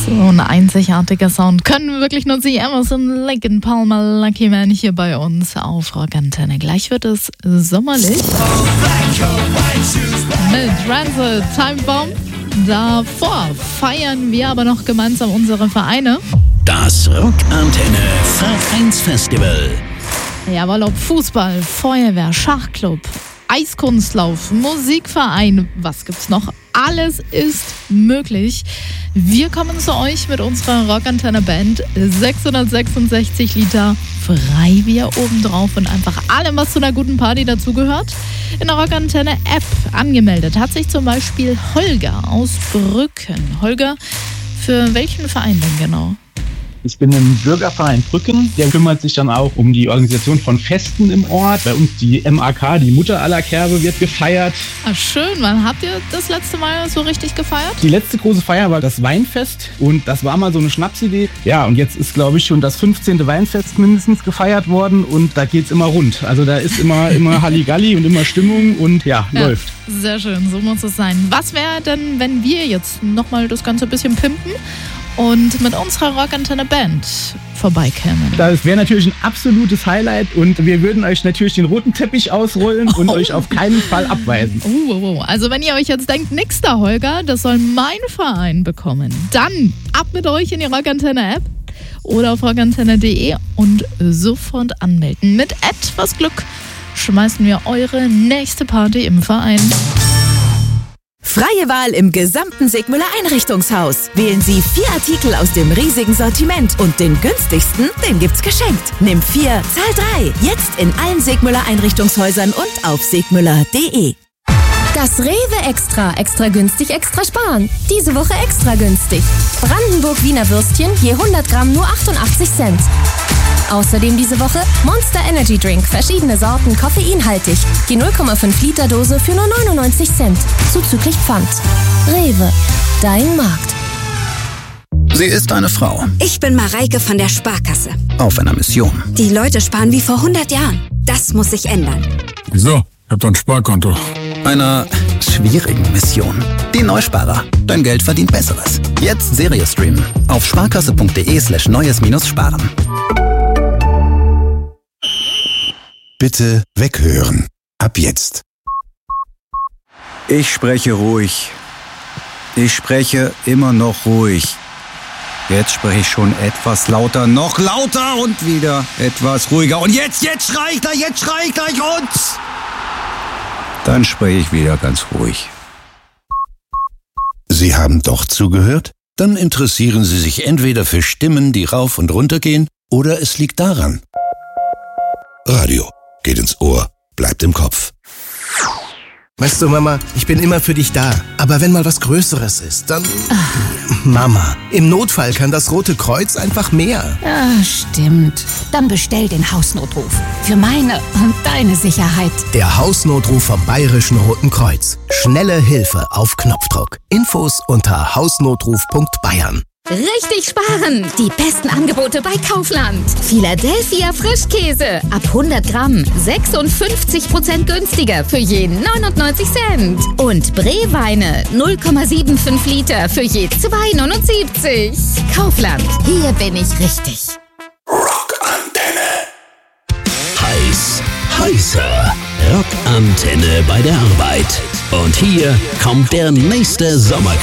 So ein einzigartiger Sound können wir wirklich nur sie. Emerson, Lake & Palmer, Lucky Man hier bei uns auf Rockantenne. Gleich wird es sommerlich mit Rancid, Time Bomb. Davor feiern wir aber noch gemeinsam unsere Vereine. Das Rockantenne Vereinsfestival. Jawohl, ob Fußball, Feuerwehr, Schachclub, Eiskunstlauf, Musikverein, was gibt's noch? Alles ist möglich. Wir kommen zu euch mit unserer Rockantenne Band. 666 Liter Freibier obendrauf und einfach allem, was zu einer guten Party dazugehört. In der Rockantenne App angemeldet hat sich zum Beispiel Holger aus Brücken. Holger, für welchen Verein denn genau? Ich bin im Bürgerverein Brücken, der kümmert sich dann auch um die Organisation von Festen im Ort. Bei uns die MAK, die Mutter aller Kerbe, wird gefeiert. Ah, schön. Wann habt ihr das letzte Mal so richtig gefeiert? Die letzte große Feier war das Weinfest und das war mal so eine Schnapsidee. Ja, und jetzt ist, glaube ich, schon das 15. Weinfest mindestens gefeiert worden und da geht's immer rund. Also da ist immer Halligalli und immer Stimmung und ja, läuft. Sehr schön, so muss es sein. Was wäre denn, wenn wir jetzt nochmal das Ganze ein bisschen pimpen und mit unserer Rockantenne Band vorbeikämen? Das wäre natürlich ein absolutes Highlight und wir würden euch natürlich den roten Teppich ausrollen und euch auf keinen Fall abweisen. Also wenn ihr euch jetzt denkt, nix da, Holger, das soll mein Verein bekommen, dann ab mit euch in die Rockantenne-App oder auf rockantenne.de und sofort anmelden. Mit etwas Glück schmeißen wir eure nächste Party im Verein. Freie Wahl im gesamten Segmüller Einrichtungshaus. Wählen Sie 4 Artikel aus dem riesigen Sortiment und den günstigsten, den gibt's geschenkt. Nimm 4, zahl 3. Jetzt in allen Segmüller Einrichtungshäusern und auf segmüller.de. Das Rewe Extra. Extra günstig, extra sparen. Diese Woche extra günstig. Brandenburg Wiener Würstchen, je 100 Gramm nur 88 Cent. Außerdem diese Woche Monster Energy Drink, verschiedene Sorten, koffeinhaltig. Die 0,5 Liter Dose für nur 99 Cent. Zuzüglich Pfand. Rewe, dein Markt. Sie ist eine Frau. Ich bin Mareike von der Sparkasse. Auf einer Mission. Die Leute sparen wie vor 100 Jahren. Das muss sich ändern. Wieso? Ich hab doch ein Sparkonto. Einer schwierigen Mission. Die Neusparer. Dein Geld verdient Besseres. Jetzt Serie streamen. Auf sparkasse.de/neues-sparen. Bitte weghören. Ab jetzt. Ich spreche ruhig. Ich spreche immer noch ruhig. Jetzt spreche ich schon etwas lauter, noch lauter und wieder etwas ruhiger. Und jetzt schrei ich gleich, und... Dann spreche ich wieder ganz ruhig. Sie haben doch zugehört? Dann interessieren Sie sich entweder für Stimmen, die rauf und runter gehen, oder es liegt daran. Radio geht ins Ohr, bleibt im Kopf. Weißt du, Mama, ich bin immer für dich da. Aber wenn mal was Größeres ist, dann... Mama, im Notfall kann das Rote Kreuz einfach mehr. Ja, stimmt. Dann bestell den Hausnotruf. Für meine und deine Sicherheit. Der Hausnotruf vom Bayerischen Roten Kreuz. Schnelle Hilfe auf Knopfdruck. Infos unter hausnotruf.bayern. Richtig sparen! Die besten Angebote bei Kaufland. Philadelphia Frischkäse. Ab 100 Gramm 56% günstiger für je 99 Cent. Und Bree-Weine 0,75 Liter für je 2,79. Kaufland. Hier bin ich richtig. Rockantenne. Heißer. Rockantenne bei der Arbeit. Und hier kommt der nächste Sommer.